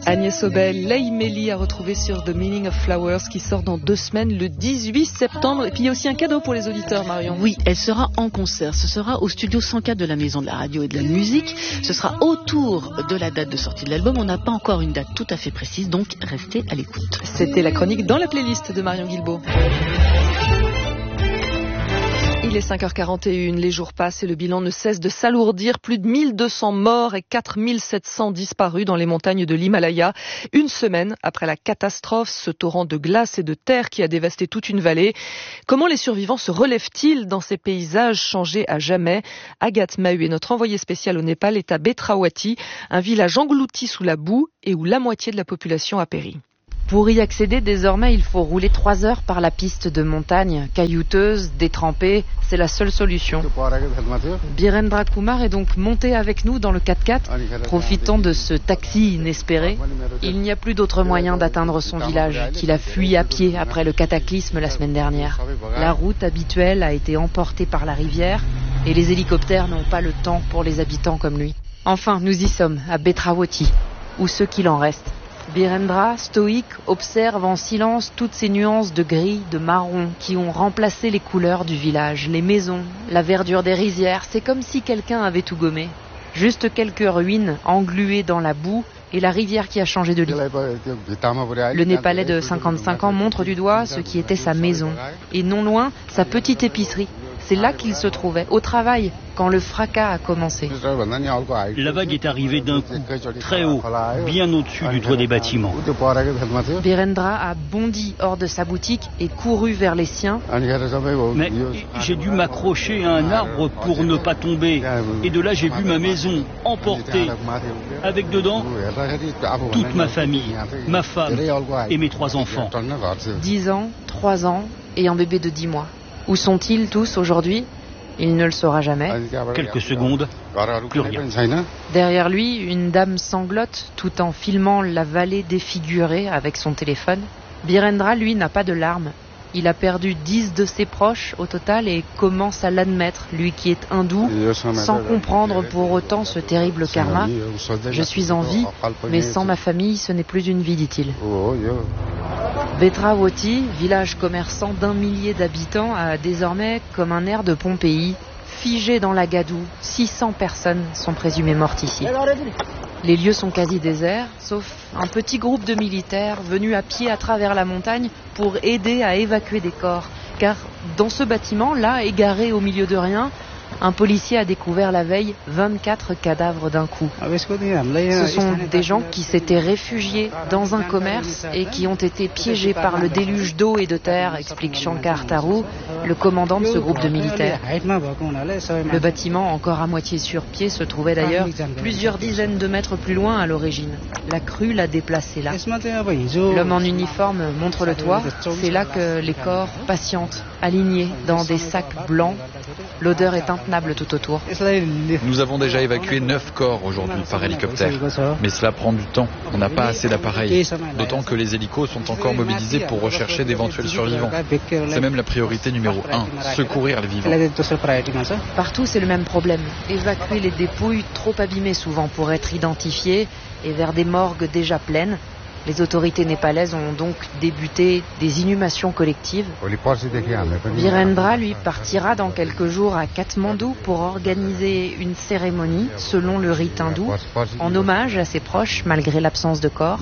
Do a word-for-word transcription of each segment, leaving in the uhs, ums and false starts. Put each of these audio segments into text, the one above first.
Agnès Obel, Leigh Méli à retrouver sur The Meaning of Flowers qui sort dans deux semaines le dix-huit septembre. Et puis il y a aussi un cadeau pour les auditeurs, Marion. Oui, elle sera en concert. Ce sera au studio cent quatre de la Maison de la Radio et de la Musique. Ce sera autour de la date de sortie de l'album. On n'a pas encore une date tout à fait précise, donc restez à l'écoute. C'était la chronique dans la playlist de Marion Guilbault. Il est cinq heures quarante et une, les jours passent et le bilan ne cesse de s'alourdir. Plus de mille deux cents morts et quatre mille sept cents disparus dans les montagnes de l'Himalaya. Une semaine après la catastrophe, ce torrent de glace et de terre qui a dévasté toute une vallée. Comment les survivants se relèvent-ils dans ces paysages changés à jamais? Agathe Mahut, notre envoyée spéciale au Népal, est à Betrawati, un village englouti sous la boue et où la moitié de la population a péri. Pour y accéder, désormais, il faut rouler trois heures par la piste de montagne, caillouteuse, détrempée. C'est la seule solution. Birendra Kumar est donc monté avec nous dans le quatre-quatre, profitant de ce taxi inespéré. Il n'y a plus d'autre moyen d'atteindre son village, qu'il a fui à pied après le cataclysme la semaine dernière. La route habituelle a été emportée par la rivière et les hélicoptères n'ont pas le temps pour les habitants comme lui. Enfin, nous y sommes, à Betrawati, ou ce qu'il en reste. Birendra, stoïque, observe en silence toutes ces nuances de gris, de marron qui ont remplacé les couleurs du village, les maisons, la verdure des rizières. C'est comme si quelqu'un avait tout gommé. Juste quelques ruines engluées dans la boue et la rivière qui a changé de lit. Le Népalais de cinquante-cinq ans montre du doigt ce qui était sa maison et non loin sa petite épicerie. C'est là qu'il se trouvait, au travail, quand le fracas a commencé. La vague est arrivée d'un coup, très haut, bien au-dessus du toit des bâtiments. Birendra a bondi hors de sa boutique et couru vers les siens. Mais j'ai dû m'accrocher à un arbre pour ne pas tomber. Et de là, j'ai vu ma maison emportée, avec dedans toute ma famille, ma femme et mes trois enfants. Dix ans, trois ans et un bébé de dix mois. Où sont-ils tous aujourd'hui? Il ne le saura jamais. Quelques secondes, plus rien. Derrière lui, une dame sanglote tout en filmant la vallée défigurée avec son téléphone. Birendra, lui, n'a pas de larmes. Il a perdu dix de ses proches au total et commence à l'admettre, lui qui est hindou, sans comprendre pour autant ce terrible karma. Je suis en vie, mais sans ma famille, ce n'est plus une vie, dit-il. Betrawati, village commerçant d'un millier d'habitants, a désormais comme un air de Pompéi, figé dans la gadoue. six cents personnes sont présumées mortes ici. Les lieux sont quasi déserts, sauf un petit groupe de militaires venus à pied à travers la montagne pour aider à évacuer des corps. Car dans ce bâtiment, là, égaré au milieu de rien, un policier a découvert la veille vingt-quatre cadavres d'un coup. Ce sont des gens qui s'étaient réfugiés dans un commerce et qui ont été piégés par le déluge d'eau et de terre, explique Shankar Taru, le commandant de ce groupe de militaires. Le bâtiment, encore à moitié sur pied, se trouvait d'ailleurs plusieurs dizaines de mètres plus loin à l'origine. La crue l'a déplacé là. L'homme en uniforme montre le toit. C'est là que les corps patientent, alignés dans des sacs blancs. L'odeur est intenable tout autour. Nous avons déjà évacué neuf corps aujourd'hui par hélicoptère. Mais cela prend du temps. On n'a pas assez d'appareils. D'autant que les hélicos sont encore mobilisés pour rechercher d'éventuels survivants. C'est même la priorité numéro un, secourir les vivants. Partout, c'est le même problème. Évacuer les dépouilles trop abîmées souvent pour être identifiées et vers des morgues déjà pleines. Les autorités népalaises ont donc débuté des inhumations collectives. Birendra, lui, partira dans quelques jours à Katmandou pour organiser une cérémonie, selon le rite hindou, en hommage à ses proches, malgré l'absence de corps.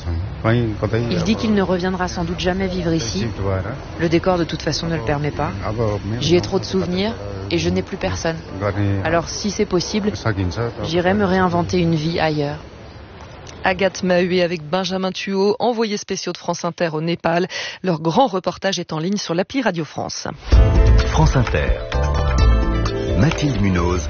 Il dit qu'il ne reviendra sans doute jamais vivre ici. Le décor, de toute façon, ne le permet pas. J'y ai trop de souvenirs et je n'ai plus personne. Alors, si c'est possible, j'irai me réinventer une vie ailleurs. Agathe Mahut avec Benjamin Thuot, envoyés spéciaux de France Inter au Népal. Leur grand reportage est en ligne sur l'appli Radio France. France Inter. Mathilde Munoz.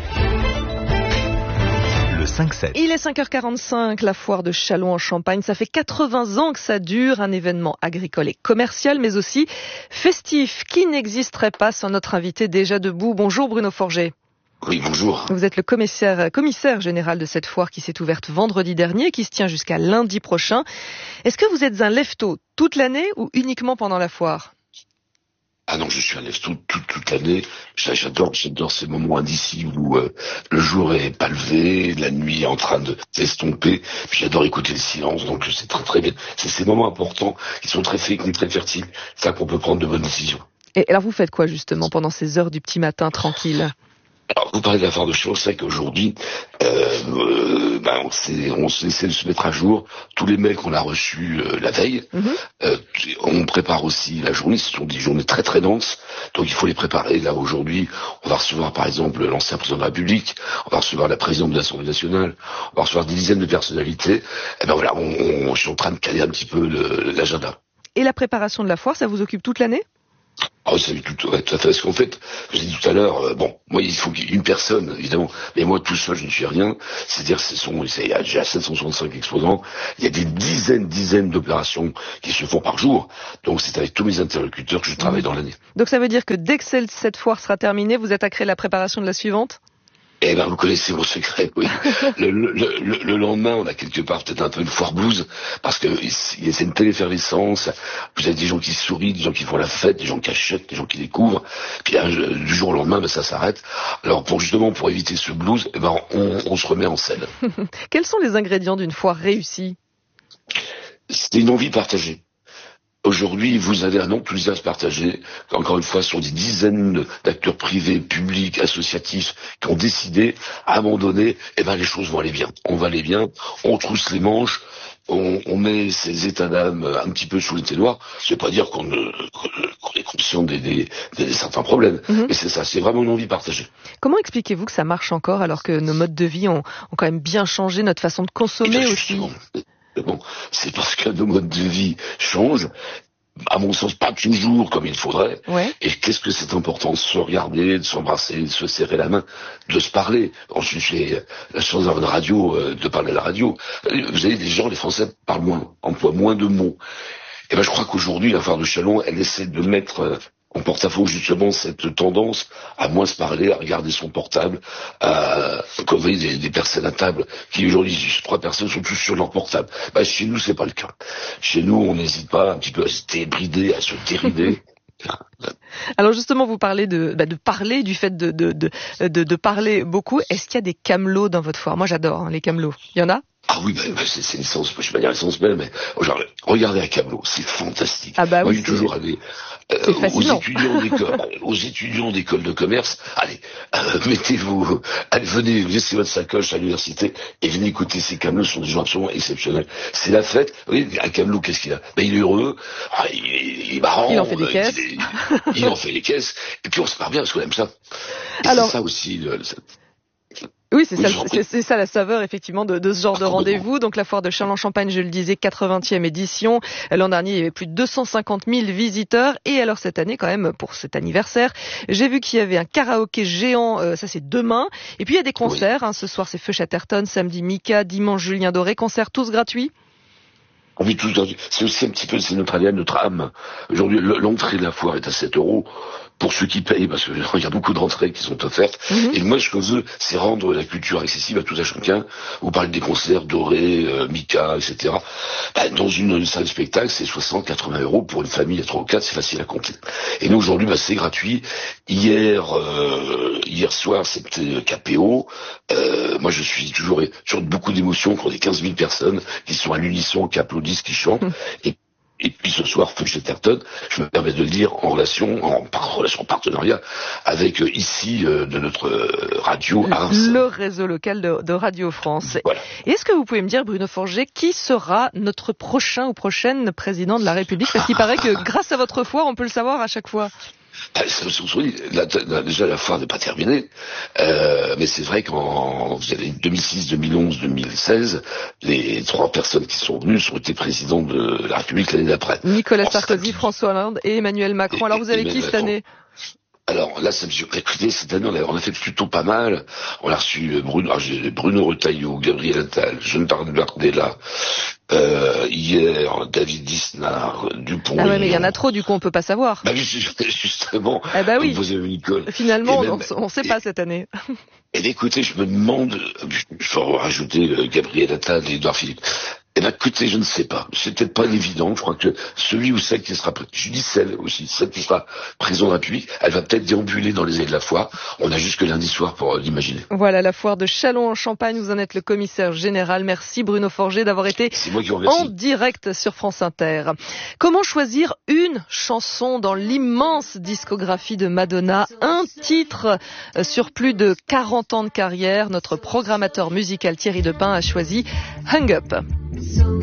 Le cinq sept. Il est cinq heures quarante-cinq, la foire de Châlons en Champagne. Ça fait quatre-vingts ans que ça dure, un événement agricole et commercial, mais aussi festif, qui n'existerait pas sans notre invité déjà debout. Bonjour Bruno Forget. Oui, bonjour. Vous êtes le commissaire, commissaire général de cette foire qui s'est ouverte vendredi dernier, qui se tient jusqu'à lundi prochain. Est-ce que vous êtes un lève-tôt toute l'année ou uniquement pendant la foire ? Ah non, je suis un lève tout, tout, toute l'année. J'adore, j'adore ces moments d'ici où euh, le jour est pas levé, la nuit est en train de s'estomper. Puis j'adore écouter le silence, donc c'est très très bien. C'est ces moments importants qui sont très féconds, très fertiles. C'est ça qu'on peut prendre de bonnes décisions. Et alors vous faites quoi justement pendant ces heures du petit matin tranquille? Alors, vous parlez de la foire de Chalon, c'est vrai qu'aujourd'hui, euh, euh, ben, on, sait, on essaie de se mettre à jour tous les mails qu'on a reçus euh, la veille. Mm-hmm. Euh, on prépare aussi la journée, ce sont des journées très très denses, donc il faut les préparer. Là, aujourd'hui, on va recevoir par exemple l'ancien président de la République, on va recevoir la présidente de l'Assemblée nationale, on va recevoir des dizaines de personnalités. Et ben voilà, on, on, je suis en train de caler un petit peu le, l'agenda. Et la préparation de la foire, ça vous occupe toute l'année? Ah, c'est tout, ouais, tout à fait. Parce qu'en fait, je l'ai dit tout à l'heure, euh, bon, moi, il faut qu'il y ait une personne, évidemment, mais moi, tout seul, je ne suis rien. C'est-à-dire, ce sont, il y a déjà sept cent soixante-cinq exposants. Il y a des dizaines, dizaines d'opérations qui se font par jour. Donc, c'est avec tous mes interlocuteurs que je travaille dans l'année. Donc, ça veut dire que dès que cette foire sera terminée, vous attaquerez la préparation de la suivante? Eh ben, vous connaissez mon secret, oui. le, le, le, le lendemain, on a quelque part peut-être un peu une foire blues, parce que c'est une telle effervescence. Vous avez des gens qui sourient, des gens qui font la fête, des gens qui achètent, des gens qui découvrent. Puis là, du jour au lendemain, ben, ça s'arrête. Alors, pour justement, pour éviter ce blues, eh ben, on, on se remet en scène. Quels sont les ingrédients d'une foire réussie? C'est une envie partagée. Aujourd'hui, vous avez un enthousiasme partagé. Encore une fois, ce sont des dizaines d'acteurs privés, publics, associatifs qui ont décidé, à un moment donné, eh ben, les choses vont aller bien. On va aller bien, on trousse les manches, on, on met ces états d'âme un petit peu sous les ténoirs. C'est pas dire qu'on, ne, qu'on est conscient des, des, des, des certains problèmes. Mm-hmm. Mais c'est ça, c'est vraiment une envie partagée. Comment expliquez-vous que ça marche encore alors que nos modes de vie ont, ont quand même bien changé, notre façon de consommer aussi? Bon, c'est parce que nos modes de vie changent, à mon sens pas toujours comme il faudrait. Ouais. Et qu'est-ce que c'est important de se regarder, de s'embrasser, de se serrer la main, de se parler. Ensuite, j'ai la chance d'avoir une radio, euh, de parler à la radio. Vous savez, les gens, les Français parlent moins, emploient moins de mots. Et ben, je crois qu'aujourd'hui, la foire de Chalon, elle essaie de mettre euh, en porte-à-faux justement cette tendance à moins se parler, à regarder son portable, à comme vous voyez des, des personnes à table qui aujourd'hui, trois personnes sont tous sur leur portable. Bah, chez nous, c'est pas le cas. Chez nous, on n'hésite pas un petit peu à se débrider, à se dérider. Alors justement, vous parlez de, bah de parler, du fait de, de, de, de, de parler beaucoup. Est-ce qu'il y a des camelots dans votre foire? Moi, j'adore hein, les camelots. Il y en a? Ah oui, bah, bah, c'est, c'est une sens, je vais pas dire l'essence même, mais genre, regardez un camelot, c'est fantastique. Ah bah Moi, oui, j'ai toujours allé euh, aux étudiants d'école, aux étudiants d'école de commerce. Allez, euh, mettez-vous, allez, venez, laissez votre sacoche à l'université et venez écouter ces camelots. Ce sont des gens absolument exceptionnels. C'est la fête. Vous voyez, un camelot, qu'est-ce qu'il a? Ben, il est heureux, ah, il, il est marrant. Il en fait des euh, caisses. Il, il en fait des caisses. Et puis on se parle bien parce qu'on aime ça. Et Alors, c'est ça aussi. Le, le, Oui, c'est, oui, ça, c'est, c'est ça la saveur effectivement de, de ce genre ah, de rendez-vous. Donc la foire de Châlons-en-Champagne, je le disais, quatre-vingtième édition. L'an dernier, il y avait plus de deux cent cinquante mille visiteurs. Et alors cette année, quand même, pour cet anniversaire, j'ai vu qu'il y avait un karaoké géant. Euh, ça, c'est demain. Et puis il y a des concerts. Oui. Hein, ce soir, c'est Feu Chatterton, samedi Mika, dimanche Julien Doré. Concerts tous gratuits. Oui, tous gratuits. C'est aussi un petit peu, c'est notre A D N, notre âme. Aujourd'hui, l'entrée de la foire est à sept euros. Pour ceux qui payent, parce qu'il y a beaucoup d'entrées qui sont offertes. Mm-hmm. Et moi, ce que je veux, c'est rendre la culture accessible à tout à chacun. Vous parlez des concerts Doré, euh, Mika, et cetera. Ben, dans une, une salle de spectacle, c'est soixante, quatre-vingts euros. Pour une famille à trois ou quatre, c'est facile à compter. Et nous, aujourd'hui, ben, c'est gratuit. Hier, euh, hier soir, c'était K P O. Euh, moi, je suis toujours, toujours beaucoup d'émotions quand on est quinze mille personnes qui sont à l'unisson, qui applaudissent, qui chantent. Mm. Et Et puis ce soir, Feu Chatterton, je me permets de le dire en relation, en, en relation en partenariat avec euh, ici euh, de notre euh, radio Ars. Le réseau local de, de Radio France. Voilà. Et est-ce que vous pouvez me dire, Bruno Forget, qui sera notre prochain ou prochaine président de la République? Parce qu'il paraît que grâce à votre foire, on peut le savoir à chaque fois. Là, là, déjà la foire n'est pas terminée, euh, mais c'est vrai qu'en vous avez deux mille six, deux mille onze, deux mille seize, les trois personnes qui sont venues ont été présidents de la République l'année d'après. Nicolas Alors, Sarkozy, François Hollande et Emmanuel Macron. Et, Alors vous avez qui cette année? Alors là, ça me dit, écoutez, cette année, on a, on a fait plutôt pas mal. On a reçu Bruno, Bruno Retailleau, Gabriel Attal, Jean-Bernard Bardella, euh, hier, David Lisnard, Dupont. Ah ouais, mais il y en a trop, du coup, on peut pas savoir. Bah, justement. Ah bah oui. Vous avez Nicole. Finalement, même, on, on sait et, pas cette année. Et écoutez, je me demande, il faut rajouter Gabriel Attal et Edouard Philippe. Eh ben, écoutez, je ne sais pas. C'est peut-être pas évident. Je crois que celui ou celle qui sera, je dis celle aussi, celle qui sera président de la République, elle va peut-être déambuler dans les allées de la foire. On a jusque lundi soir pour l'imaginer. Voilà, la foire de Châlons-en-Champagne. Vous en êtes le commissaire général. Merci Bruno Forget d'avoir été en direct sur France Inter. Comment choisir une chanson dans l'immense discographie de Madonna? Un titre sur plus de quarante ans de carrière. Notre programmateur musical Thierry Depin a choisi Hung Up. So